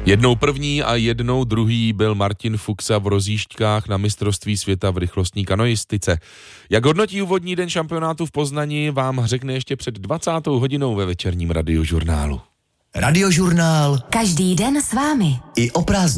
Jednou první a jednou druhý byl Martin Fuxa v rozjížďkách na mistrovství světa v rychlostní kanoistice. Jak hodnotí úvodní den šampionátu v Poznani, vám řekne ještě před 20. hodinou ve večerním radiožurnálu. Radiožurnál. Každý den s vámi. I o prázdninách.